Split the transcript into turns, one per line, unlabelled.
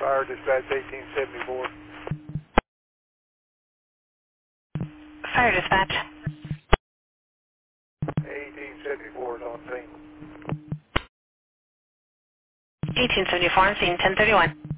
Fire dispatch 1874.
Fire dispatch.
1874 is on scene.
1874 on scene, 1031.